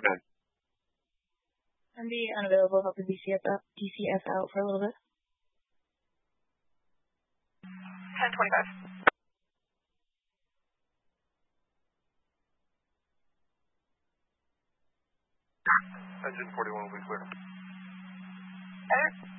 I'm be unavailable. Help the DCF out for a little bit. 10:25. Engine 41 will be clear. Better?